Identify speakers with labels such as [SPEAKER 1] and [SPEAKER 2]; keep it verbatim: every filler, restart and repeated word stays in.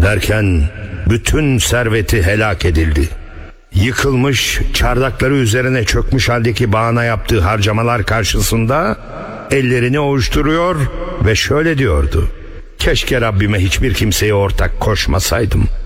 [SPEAKER 1] Derken bütün serveti helak edildi. Yıkılmış, çardakları üzerine çökmüş haldeki bağına yaptığı harcamalar karşısında ellerini ovuşturuyor ve şöyle diyordu: keşke Rabbime hiçbir kimseye ortak koşmasaydım.